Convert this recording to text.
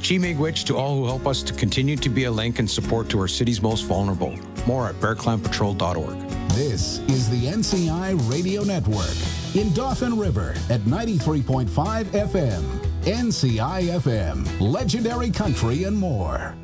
Chi Miigwech to all who help us to continue to be a link and support to our city's most vulnerable. More at bearclanpatrol.org. This is the NCI Radio Network in Dauphin River at 93.5 FM. NCI FM, legendary country and more.